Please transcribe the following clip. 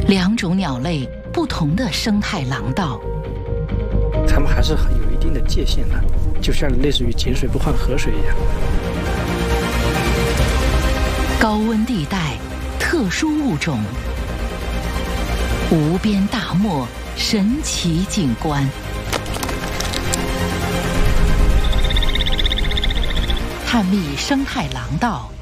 两种鸟类不同的生态廊道， 它们还是有一定的界限的，就像类似于井水不犯河水一样。 高温地带，特殊物种，无边大漠，神奇景观。探秘生态廊道。